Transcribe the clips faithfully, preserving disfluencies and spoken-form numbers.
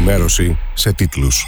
ενημέρωση σε τίτλους.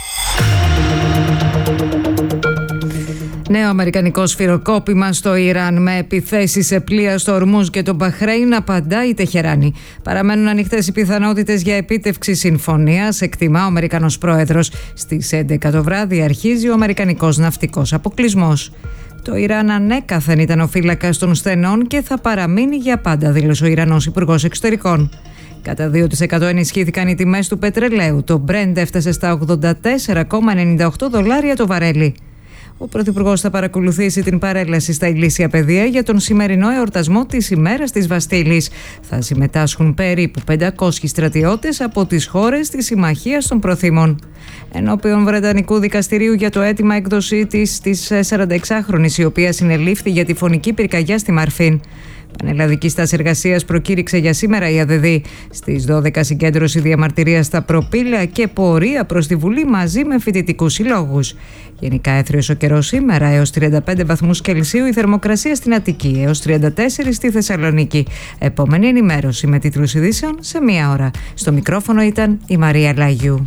Νέο αμερικανικό σφυροκόπημα στο Ιράν με επιθέσεις σε πλοία στο Ορμούζ και το Μπαχρέιν, απαντά η Τεχεράνη. Παραμένουν ανοιχτές οι πιθανότητες για επίτευξη συμφωνίας, εκτιμά ο Αμερικανός πρόεδρος. Στις έντεκα το βράδυ αρχίζει ο αμερικανικός ναυτικός αποκλεισμός. Το Ιράν ανέκαθεν ήταν ο φύλακας των στενών και θα παραμείνει για πάντα, δήλωσε ο Ιρανός Υπουργός Εξωτερικών. Κατά δύο τοις εκατό ενισχύθηκαν οι τιμές του πετρελαίου. Το Brent έφτασε στα ογδόντα τέσσερα κόμμα ενενήντα οκτώ δολάρια το βαρέλι. Ο Πρωθυπουργός θα παρακολουθήσει την παρέλαση στα ηλίσια πεδία για τον σημερινό εορτασμό της ημέρας της Βαστίλης. Θα συμμετάσχουν περίπου πεντακόσιοι στρατιώτες από τις χώρες της Συμμαχίας των Προθήμων. Ενώπιον Βρετανικού Δικαστηρίου για το αίτημα έκδοσή της της σαρανταεξάχρονης, η οποία συνελήφθη για τη φωνική πυρκαγιά στη Μαρφίν. Πανελλαδική στάση εργασίας προκήρυξε για σήμερα η ΑΔΔ. Στις δώδεκα συγκέντρωση διαμαρτυρίας στα προπήλαια και πορεία προς τη Βουλή μαζί με φοιτητικούς συλλόγους. Γενικά έθριος ο καιρός σήμερα, έως τριάντα πέντε βαθμούς Κελσίου η θερμοκρασία στην Αττική, έως τριάντα τέσσερα στη Θεσσαλονίκη. Επόμενη ενημέρωση με τίτλους ειδήσεων σε μία ώρα. Στο μικρόφωνο ήταν η Μαρία Λαγιού.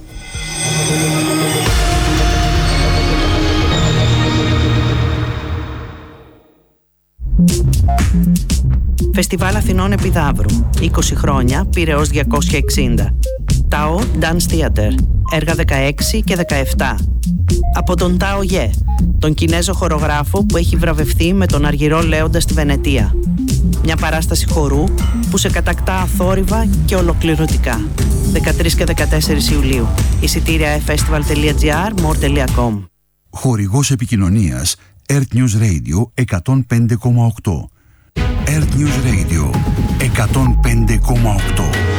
Φεστιβάλ Αθηνών Επιδαύρου, είκοσι χρόνια, Πειραιώς διακόσια εξήντα. Τάο Dance Theater, έργα δεκαέξι και δεκαεπτά. Από τον Τάο Γε, τον Κινέζο χορογράφο που έχει βραβευτεί με τον Αργυρό Λέοντα στη Βενετία. Μια παράσταση χορού που σε κατακτά αθόρυβα και ολοκληρωτικά. δεκατρείς και δεκατέσσερις Ιουλίου. Εισιτήρια e festival τελεία gr, more τελεία com. Χορηγός επικοινωνίας Earth News Radio εκατόν πέντε κόμμα οκτώ. Earth News Radio εκατόν πέντε κόμμα οκτώ.